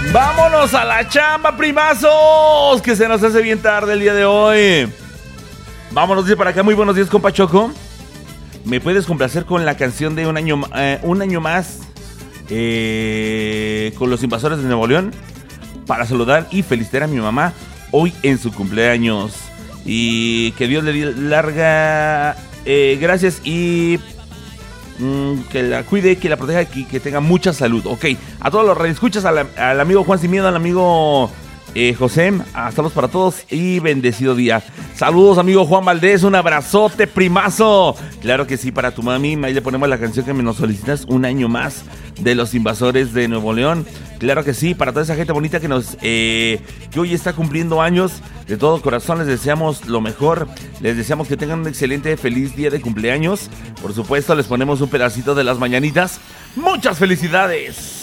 Vámonos a la chamba, primazos, que se nos hace bien tarde el día de hoy. Vámonos, dice para acá, muy buenos días, compa Choco. ¿Me puedes complacer con la canción de un año más con los Invasores de Nuevo León? Para saludar y felicitar a mi mamá hoy en su cumpleaños. Y que Dios le dé larga... gracias y... que la cuide, que la proteja y que tenga mucha salud. Ok, a todos los radioescuchas, al amigo Juan Sin Miedo, al amigo José, saludos para todos y bendecido día. Saludos, amigo Juan Valdés, un abrazote, primazo. Claro que sí, para tu mami, ahí le ponemos la canción que me nos solicitas, un año más de los Invasores de Nuevo León. Claro que sí, para toda esa gente bonita que hoy está cumpliendo años. De todo corazón les deseamos lo mejor. Les deseamos que tengan un excelente, feliz día de cumpleaños. Por supuesto, les ponemos un pedacito de las mañanitas. ¡Muchas felicidades!